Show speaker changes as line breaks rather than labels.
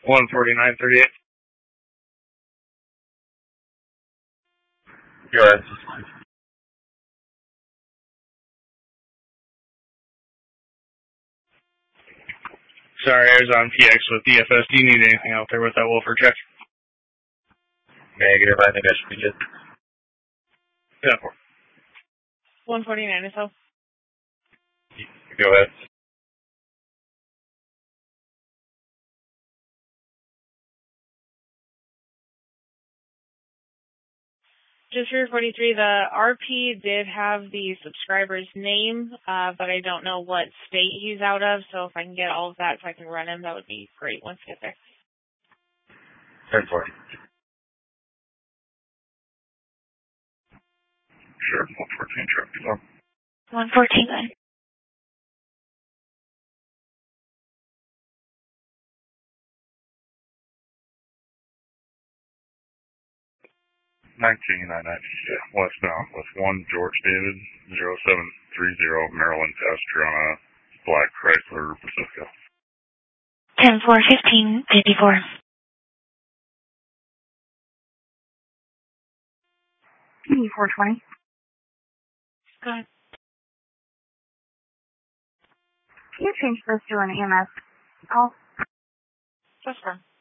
14938.
Go ahead.
Sorry, I was on PX with DFS. Do you need anything out there with that Wolfer check?
Negative, I think I should be good.
Yeah.
149 or so.
Go ahead.
Just for 43, the RP did have the subscriber's name, but I don't know what state he's out of, so if I can get all of that so I can run him, that would be great once we get there.
1040.
Sure, 114 truck.
114 then.
1999, westbound with 1 George David 0730 Maryland Pastrana Black Chrysler Pacifica.
10-4-15-54. 420. Go ahead. Can you change this to an EMS call? Just fine.